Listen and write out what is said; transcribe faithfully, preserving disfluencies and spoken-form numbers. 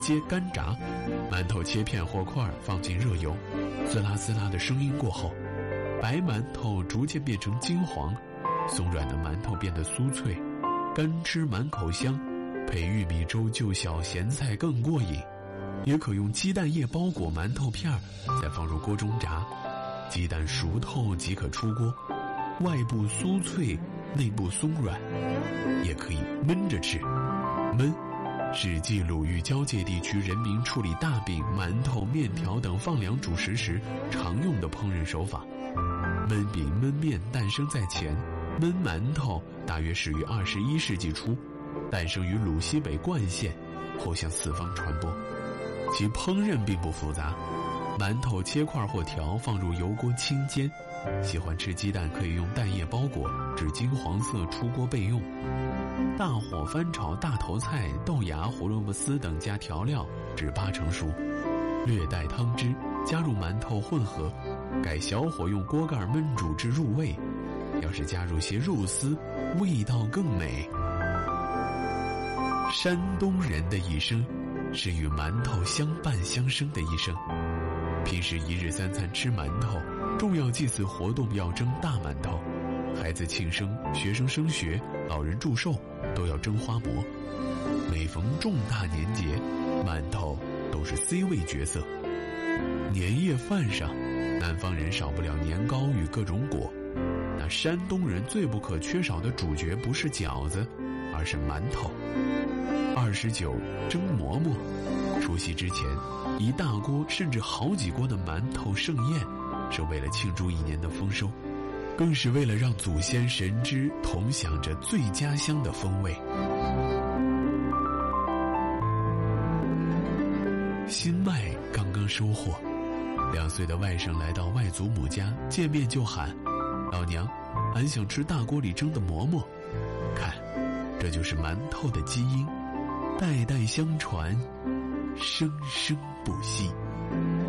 接干炸，馒头切片或块放进热油，滋啦滋啦的声音过后，白馒头逐渐变成金黄，松软的馒头变得酥脆，干吃满口香，配玉米粥就小咸菜更过瘾。也可用鸡蛋液包裹馒头片，再放入锅中炸，鸡蛋熟透即可出锅，外部酥脆，内部松软。也可以焖着吃。焖是冀鲁豫交界地区人民处理大饼、馒头、面条等放粮主食时常用的烹饪手法。焖饼、焖面诞生在前，焖馒头大约始于二十一世纪初，诞生于鲁西北冠县，后向四方传播。其烹饪并不复杂，馒头切块或条放入油锅清煎，喜欢吃鸡蛋可以用蛋液包裹，至金黄色出锅备用。大火翻炒大头菜、豆芽、胡萝卜丝等加调料至八成熟，略带汤汁，加入馒头混合，改小火用锅盖焖煮至入味。要是加入些肉丝，味道更美。山东人的一生是与馒头相伴相生的一生。平时一日三餐吃馒头，重要祭祀活动要蒸大馒头，孩子庆生、学生升学、老人祝寿都要蒸花馍。每逢重大年节，馒头都是 C 位角色。年夜饭上，南方人少不了年糕与各种果，那山东人最不可缺少的主角不是饺子，而是馒头。二十九蒸馍馍，除夕之前一大锅甚至好几锅的馒头盛宴，是为了庆祝一年的丰收，更是为了让祖先神知同享着最家乡的风味。新麦刚刚收获，两岁的外甥来到外祖母家，见面就喊：“老娘，俺想吃大锅里蒸的馍馍。”看，这就是馒头的基因，代代相传，生生不息。